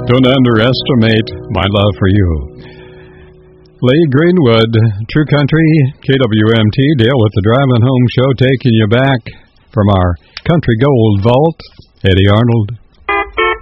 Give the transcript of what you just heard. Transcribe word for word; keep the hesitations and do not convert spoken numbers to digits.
Don't underestimate my love for you. Lee Greenwood, True Country, K W M T, Dale with the Driving Home Show, taking you back from our Country Gold Vault. Eddie Arnold.